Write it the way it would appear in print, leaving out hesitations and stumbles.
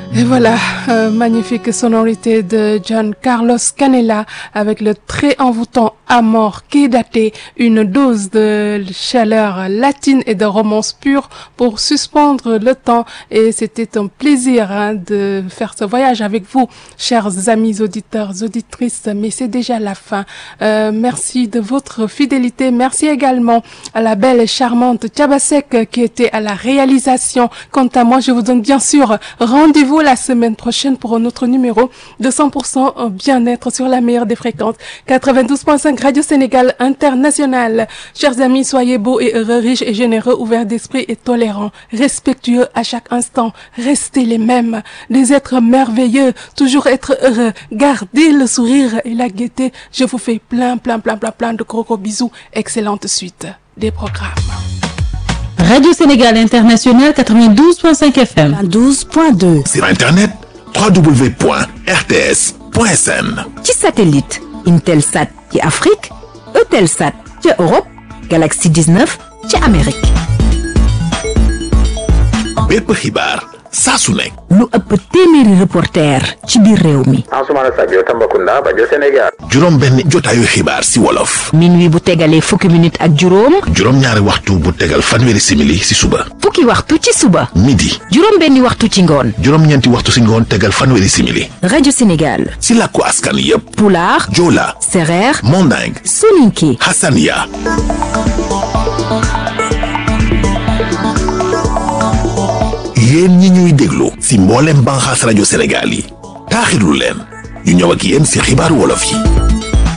Et voilà, magnifique sonorité de Giancarlo Canella avec le très envoûtant Amor Quédate, une dose de chaleur latine et de romance pure pour suspendre le temps. Et c'était un plaisir de faire ce voyage avec vous, chers amis auditeurs, auditrices, mais c'est déjà la fin. Merci de votre fidélité. Merci également à la belle et charmante Tchabasek qui était à la réalisation. Quant à moi, je vous donne bien sûr rendez-vous la semaine prochaine pour un autre numéro de 100% bien-être sur la meilleure des fréquences. 92.5 Radio Sénégal International. Chers amis, soyez beaux et heureux, riches et généreux, ouverts d'esprit et tolérants, respectueux à chaque instant. Restez les mêmes, des êtres merveilleux, toujours être heureux. Gardez le sourire et la gaieté. Je vous fais plein de gros bisous. Excellente suite des programmes. Radio Sénégal International 92.5 FM. 12.2. Sur Internet, www.rts.sn. Ci satellite, Intelsat ci Afrique, Eutelsat ci Europe, Galaxy 19 ci Amérique. bépp xibaar saa su nekk. lu ëpp téeméeri reporter ci biir réew mi. Ansoumana Sadio Tambacounda rajo Sénégal. juróom benn jotaayu xibaar si wolof. minuit bu tegalee fukki minute ak juróom. juróom ñaari waxtu bu tegal fanweeri simili si suba. fukki waxtu ci suba. midi. juróom benni waxtu ci ngoon. juróom ñeenti waxtu si ngoon tegal fanweeri simili. rajo Sénégal. si làkku askan yépp. Pulaar. Joola. Sereer. Manding. Soninké. Hassania. yéen ñi ñuy déglu si mboolem banxaas rajo Sénégal yi taaxirlu leen ñu ñëw ak yéen si xibaaru wolof yi.